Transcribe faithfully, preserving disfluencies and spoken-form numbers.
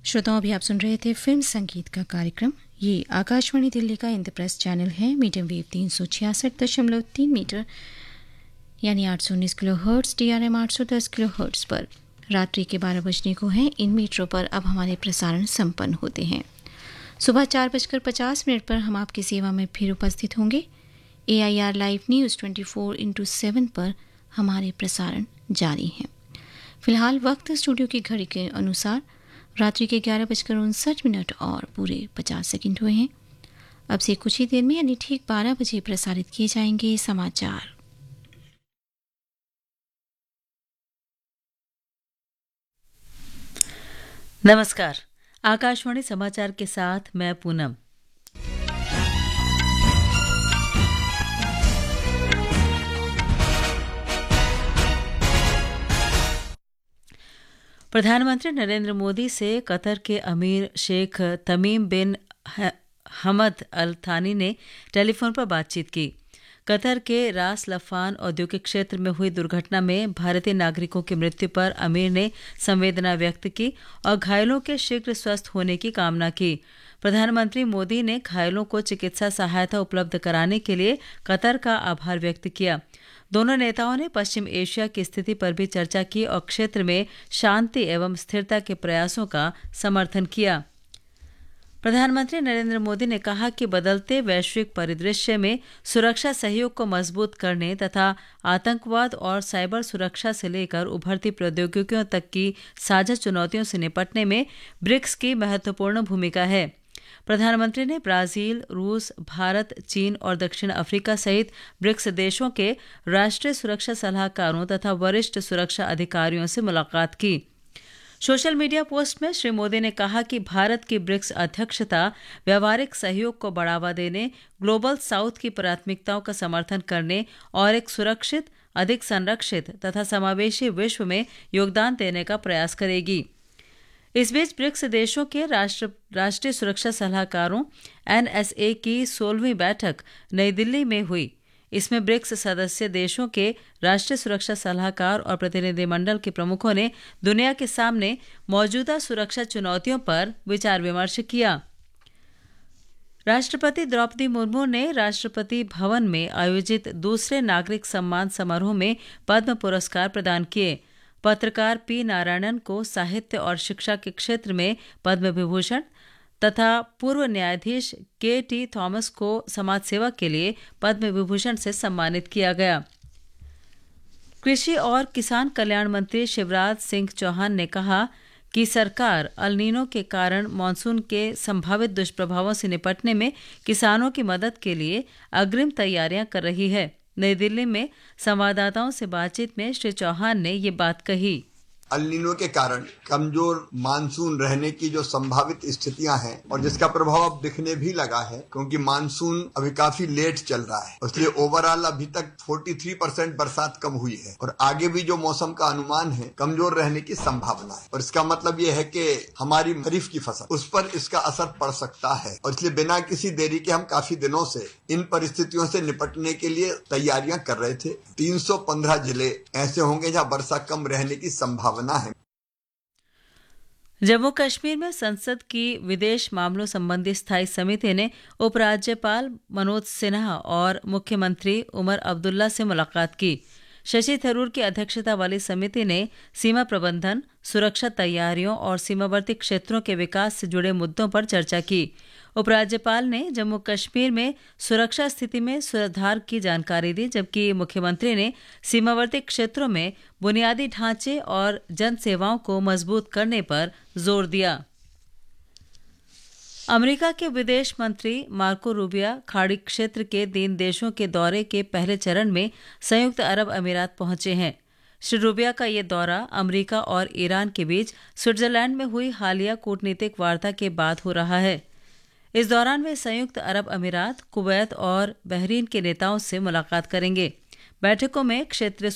श्रोताओं, अभी आप सुन रहे थे फिल्म संगीत का कार्यक्रम। ये आकाशवाणी दिल्ली का इंद्रप्रस्थ चैनल है। मीडियम वेव तीन सौ छियासठ दशमलव तीन मीटर यानी आठ सौ उन्नीस kilo hertz, D R M आठ सौ दस किलो हर्ट्स पर रात्रि के बारह बजने को हैं। इन मीटरों पर अब हमारे प्रसारण संपन्न होते हैं। सुबह चार बजकर पचास मिनट पर हम आपकी सेवा में फिर उपस्थित होंगे। ए I R live news twenty four into seven पर हमारे प्रसारण जारी हैं। फिलहाल वक्त स्टूडियो की घड़ी के अनुसार रात्रि के ग्यारह बजकर उनसठ मिनट और पूरे पचास सेकंड हुए हैं। अब से कुछ ही देर में यानी ठीक बारह बजे प्रसारित किए जाएंगे समाचार। नमस्कार, आकाशवाणी समाचार के साथ मैं पूनम। प्रधानमंत्री नरेंद्र मोदी से कतर के अमीर शेख तमीम बिन हमद अल थानी ने टेलीफोन पर बातचीत की। कतर के रास लफान औद्योगिक क्षेत्र में हुई दुर्घटना में भारतीय नागरिकों की मृत्यु पर अमीर ने संवेदना व्यक्त की और घायलों के शीघ्र स्वस्थ होने की कामना की। प्रधानमंत्री मोदी ने घायलों को चिकित्सा सहायता उपलब्ध कराने के लिए कतर का आभार व्यक्त किया। दोनों नेताओं ने पश्चिम एशिया की स्थिति पर भी चर्चा की और क्षेत्र में शांति एवं स्थिरता के प्रयासों का समर्थन किया। प्रधानमंत्री नरेंद्र मोदी ने कहा कि बदलते वैश्विक परिदृश्य में सुरक्षा सहयोग को मजबूत करने तथा आतंकवाद और साइबर सुरक्षा से लेकर उभरती प्रौद्योगिकियों तक की साझा चुनौतियों से निपटने में ब्रिक्स की महत्वपूर्ण भूमिका है। प्रधानमंत्री ने ब्राजील, रूस, भारत, चीन और दक्षिण अफ्रीका सहित ब्रिक्स देशों के राष्ट्रीय सुरक्षा सलाहकारों तथा वरिष्ठ सुरक्षा अधिकारियों से मुलाकात की। सोशल मीडिया पोस्ट में श्री मोदी ने कहा कि भारत की ब्रिक्स अध्यक्षता व्यावहारिक सहयोग को बढ़ावा देने, ग्लोबल साउथ की प्राथमिकताओं का समर्थन करने और एक सुरक्षित, अधिक संरक्षित तथा समावेशी विश्व में योगदान देने का प्रयास करेगी। इस बीच ब्रिक्स देशों के राष्ट्र राष्ट्रीय सुरक्षा सलाहकारों एन एस ए की सोलहवीं बैठक नई दिल्ली में हुई। इसमें ब्रिक्स सदस्य देशों के राष्ट्रीय सुरक्षा सलाहकार और प्रतिनिधिमंडल के प्रमुखों ने दुनिया के सामने मौजूदा सुरक्षा चुनौतियों पर विचार विमर्श किया। राष्ट्रपति द्रौपदी मुर्मू ने राष्ट्रपति भवन में आयोजित दूसरे नागरिक सम्मान समारोह में पद्म पुरस्कार प्रदान किए। पत्रकार पी नारायणन को साहित्य और शिक्षा के क्षेत्र में पद्म विभूषण तथा पूर्व न्यायाधीश के टी थॉमस को समाज सेवा के लिए पद्म विभूषण से सम्मानित किया गया। कृषि और किसान कल्याण मंत्री शिवराज सिंह चौहान ने कहा कि सरकार अल नीनो के कारण मानसून के संभावित दुष्प्रभावों से निपटने में किसानों की मदद के लिए अग्रिम तैयारियां कर रही है। नई दिल्ली में संवाददाताओं से बातचीत में श्री चौहान ने ये बात कही। अल नीनो के कारण कमजोर मानसून रहने की जो संभावित स्थितियां हैं और जिसका प्रभाव अब दिखने भी लगा है, क्योंकि मानसून अभी काफी लेट चल रहा है, इसलिए ओवरऑल अभी तक तैंतालीस परसेंट बरसात कम हुई है और आगे भी जो मौसम का अनुमान है कमजोर रहने की संभावना है। और इसका मतलब ये है कि हमारी खरीफ की फसल उस पर इसका असर पड़ सकता है और इसलिए बिना किसी देरी के हम काफी दिनों से इन परिस्थितियों से निपटने के लिए तैयारियां कर रहे थे। तीन सौ पंद्रह जिले ऐसे होंगे जहाँ वर्षा कम रहने की संभावना है। जम्मू कश्मीर में संसद की विदेश मामलों संबंधी स्थायी समिति ने उपराज्यपाल मनोज सिन्हा और मुख्यमंत्री उमर अब्दुल्ला से मुलाकात की। शशि थरूर की अध्यक्षता वाली समिति ने सीमा प्रबंधन, सुरक्षा तैयारियों और सीमावर्ती क्षेत्रों के विकास से जुड़े मुद्दों पर चर्चा की। उपराज्यपाल ने जम्मू कश्मीर में सुरक्षा स्थिति में सुधार की जानकारी दी, जबकि मुख्यमंत्री ने सीमावर्ती क्षेत्रों में बुनियादी ढांचे और जन सेवाओं को मजबूत करने पर जोर दिया। अमेरिका के विदेश मंत्री मार्को रूबियो खाड़ी क्षेत्र के तीन देशों के दौरे के पहले चरण में संयुक्त अरब अमीरात पहुंचे हैं। श्री रूबियो का ये दौरा अमेरिका और ईरान के बीच स्विट्जरलैंड में हुई हालिया कूटनीतिक वार्ता के बाद हो रहा है। इस दौरान वे संयुक्त अरब अमीरात, कुवैत और बहरीन के नेताओं से मुलाकात करेंगे। बैठकों में क्षेत्रीय